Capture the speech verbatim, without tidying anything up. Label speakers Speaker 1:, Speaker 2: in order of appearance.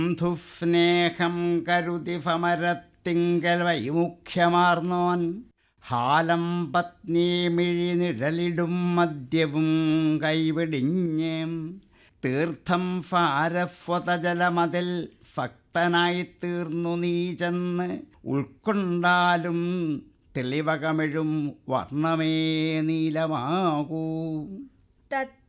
Speaker 1: ബന്ധുസ്നേഹം കരുതി ഫമരത്തിങ്കൽ വൈമുഖ്യമാർന്നോൻ ഹാലം പത്നി മിഴിനിഴലിടും മദ്യവും കൈവിടിഞ്ഞ് തീർത്ഥം ഫാരഫ്വതജലമതിൽ ഭക്തനായി തീർന്നു നീ ചെന്ന് ഉൾക്കൊണ്ടാലും തെളിവകമിഴും വർണ്ണമേ നീലമാകൂ.